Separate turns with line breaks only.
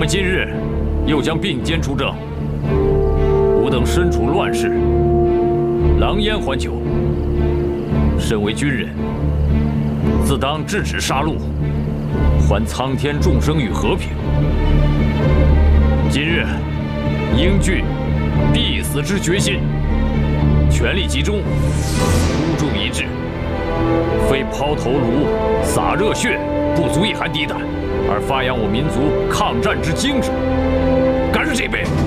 今日又将并肩出征，吾等身处乱世，狼烟环久。身为军人，自当制止杀戮，还苍天众生于和平。今日应具必死之决心，全力集中，孤注一掷，非抛头颅、洒热血不足以寒敌胆，而发扬我民族抗战之精神。干这杯！